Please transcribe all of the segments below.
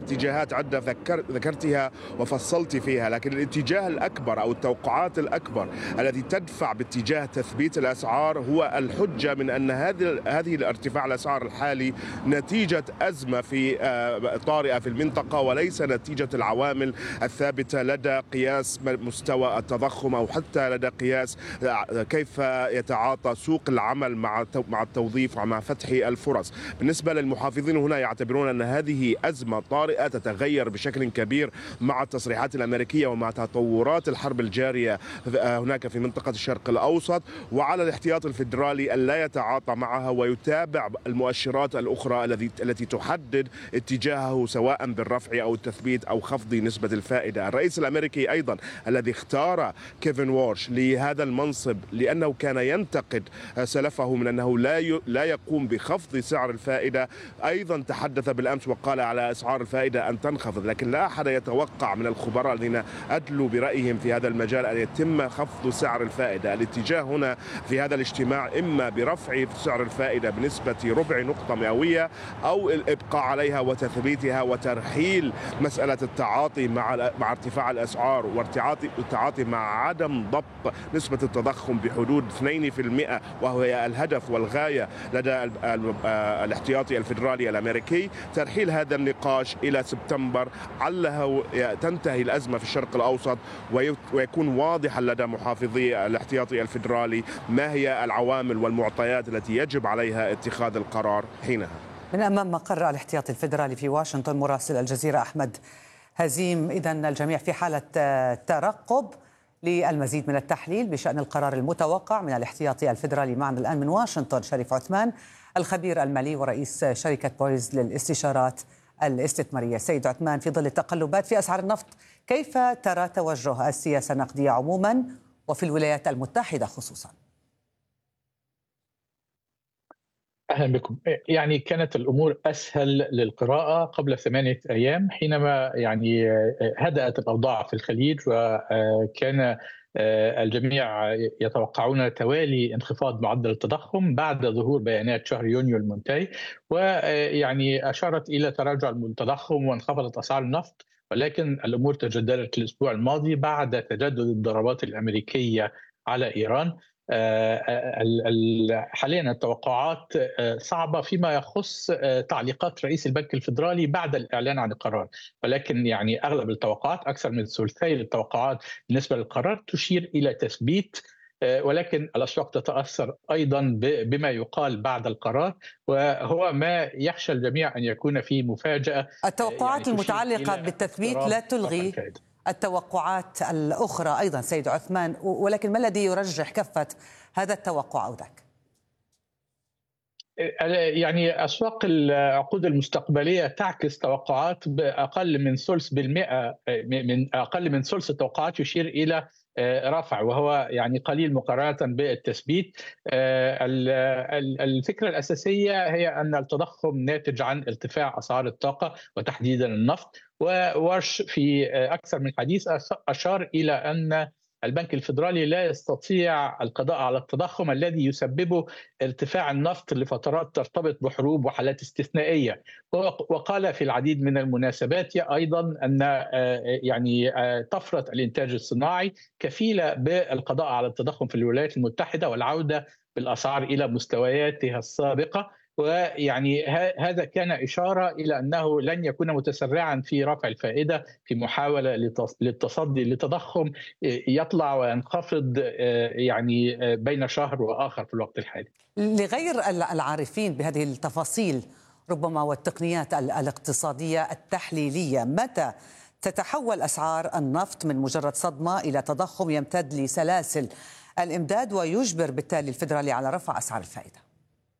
اتجاهات عدة ذكرتها وفصلت فيها، لكن الاتجاه الأكبر أو التوقعات الأكبر التي تدفع باتجاه تثبيت الأسعار هو الحجة من أن هذه الارتفاع الأسعار الحالي نتيجة أزمة طارئة في المنطقة، وليس نتيجة العوامل الثابتة لدى قياس مستوى التضخم أو حتى لدى قياس كيف يتعاطى سوق العمل مع التوظيف ومع فتح الفرص. بالنسبة للمحافظين هنا يعتبرون أن هذه أزمة طارئة تتغير بشكل كبير مع التصريحات الأمريكية ومع تطورات الحرب الجارية هناك في منطقة الشرق الأوسط، وعلى الاحتياط الفيدرالي ألا يتعاطى معها ويتابع المؤشرات الأخرى التي تحدد اتجاهه سواء بالرفع أو التثبيت أو خفض نسبة الفائدة. الرئيس الأمريكي أيضا الذي اختار كيفن وارش لهذا المنصب لأنه كان ينتقد سلفه من أنه لا يقوم بخفض سعر الفائدة، أيضا تحدث بالأمس وقال على أسعار الفائدة أن تنخفض، لكن لا أحد يتوقع من الخبراء الذين أدلوا برأيهم في هذا المجال أن يتم خفض سعر الفائدة. الاتجاه هنا في هذا الاجتماع إما برفع سعر الفائدة بنسبة ربع نقطة مئوية أو الإبقاء عليها وتثبيتها وترحيل مسألة التعاطي مع ارتفاع الأسعار والتعاطي مع عدم ضبط نسبة التضخم بحدود 2%، وهي الهدف والغاية لدى الاحتياطي الفيدرالي الأمريكي. ترحيل هذا النقاش إلى سبتمبر علها تنتهي الأزمة في الشرق الأوسط ويكون واضحا لدى محافظي الاحتياطي الفيدرالي ما هي العوامل والمعطيات التي يجب عليها اتخاذ القرار حينها. من أمام مقر الاحتياطي الفيدرالي في واشنطن مراسل الجزيرة أحمد هزيم. إذن الجميع في حالة ترقب للمزيد من التحليل بشأن القرار المتوقع من الاحتياطي الفيدرالي. معنا الآن من واشنطن شريف عثمان الخبير المالي ورئيس شركة بويز للاستشارات الاستثمارية. سيد عثمان، في ظل التقلبات في أسعار النفط كيف ترى توجه السياسة النقدية عموما وفي الولايات المتحدة خصوصا؟ أهلا بكم. يعني كانت الأمور أسهل للقراءة قبل 8 أيام حينما هدأت الأوضاع في الخليج، وكان الجميع يتوقعون توالي انخفاض معدل التضخم بعد ظهور بيانات شهر يونيو المنتهي، أشارت إلى تراجع التضخم وانخفضت أسعار النفط. ولكن الأمور تجددت الأسبوع الماضي بعد تجدد الضربات الأمريكية على إيران. حاليا التوقعات صعبة فيما يخص تعليقات رئيس البنك الفيدرالي بعد الإعلان عن القرار، ولكن أغلب التوقعات، أكثر من ثلثي التوقعات بالنسبة للقرار، تشير إلى تثبيت، ولكن الأسواق تتأثر أيضا بما يقال بعد القرار، وهو ما يخشى الجميع أن يكون فيه مفاجأة. التوقعات المتعلقة بالتثبيت لا تلغي التوقعات الأخرى أيضا سيد عثمان، ولكن ما الذي يرجح كفة هذا التوقع أو ذاك؟ أسواق العقود المستقبلية تعكس توقعات بأقل من ثلث بالمئة، من أقل من ثلث التوقعات يشير إلى رفع، وهو قليل مقارنة بالتثبيت. الفكرة الأساسية هي أن التضخم ناتج عن ارتفاع أسعار الطاقة وتحديدا النفط، وورش في أكثر من حديث أشار إلى أن البنك الفيدرالي لا يستطيع القضاء على التضخم الذي يسببه ارتفاع النفط لفترات ترتبط بحروب وحالات استثنائية. وقال في العديد من المناسبات أيضا أن طفرة الإنتاج الصناعي كفيلة بالقضاء على التضخم في الولايات المتحدة والعودة بالأسعار إلى مستوياتها السابقة. هذا كان إشارة إلى أنه لن يكون متسرعا في رفع الفائدة في محاولة للتصدي لتضخم يطلع وينخفض بين شهر وآخر في الوقت الحالي. لغير العارفين بهذه التفاصيل ربما والتقنيات الاقتصادية التحليلية، متى تتحول أسعار النفط من مجرد صدمة إلى تضخم يمتد لسلاسل الإمداد ويجبر بالتالي الفيدرالي على رفع أسعار الفائدة؟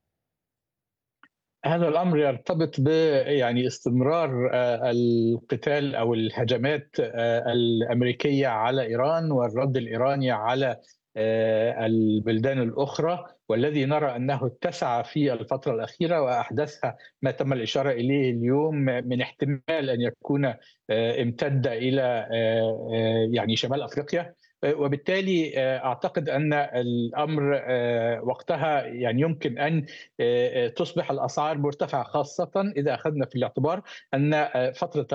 هذا الأمر يرتبط باستمرار القتال أو الهجمات الأمريكية على إيران والرد الإيراني على البلدان الأخرى، والذي نرى أنه اتسع في الفترة الأخيرة، وأحدثها ما تم الإشارة إليه اليوم من احتمال أن يكون امتد إلى شمال أفريقيا. وبالتالي أعتقد أن الأمر وقتها يمكن أن تصبح الأسعار مرتفعة، خاصة إذا أخذنا في الاعتبار أن فترة